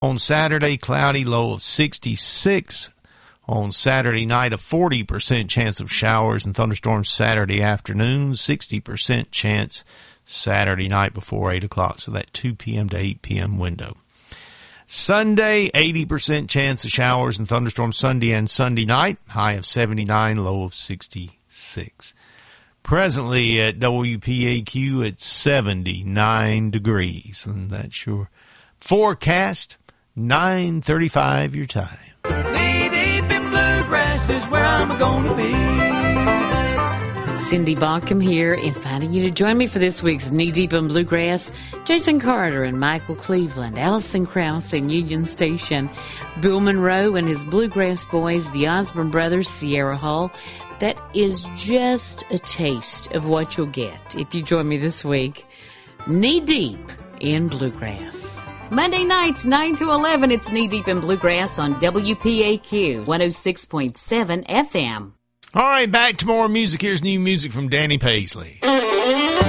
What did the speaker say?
On Saturday, cloudy, low of 66. On Saturday night, a 40% chance of showers and thunderstorms Saturday afternoon, 60% chance Saturday night before 8 o'clock, so that 2 p.m. to 8 p.m. window. Sunday, 80% chance of showers and thunderstorms Sunday and Sunday night, high of 79, low of 66. Presently at WPAQ at 79 degrees, and that's your forecast. 9:35 your time. Knee deep in bluegrass is where I'm gonna be. Cindy Baucom here, inviting you to join me for this week's Knee Deep in Bluegrass. Jason Carter and Michael Cleveland, Allison Krauss and Union Station, Bill Monroe and his Bluegrass Boys, the Osborne Brothers, Sierra Hull. That is just a taste of what you'll get if you join me this week. Knee Deep in Bluegrass. Monday nights, 9 to 11, it's Knee Deep in Bluegrass on WPAQ 106.7 FM. All right, back to more music. Here's new music from Danny Paisley.